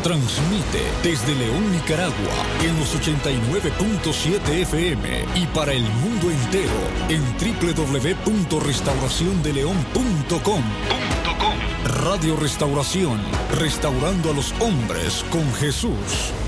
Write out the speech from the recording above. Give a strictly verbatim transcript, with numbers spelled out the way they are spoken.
Transmite desde León, Nicaragua, en los ochenta y nueve punto siete F M y para el mundo entero en doble u doble u doble u punto restauración de león punto com. Radio Restauración, restaurando a los hombres con Jesús.